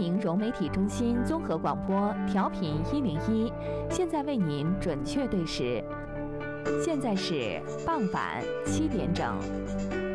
迎融媒体中心综合广播调频101，现在为您准确对时，现在是傍晚7点整。